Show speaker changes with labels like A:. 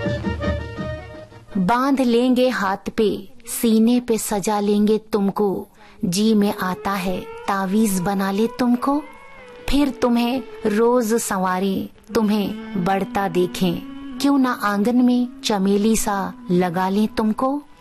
A: बांध लेंगे हाथ पे, सीने पे सजा लेंगे तुमको, जी में आता है तावीज बना ले तुमको। फिर तुम्हें रोज संवारें, तुम्हें बढ़ता देखें, क्यों ना आंगन में चमेली सा लगा लें तुमको।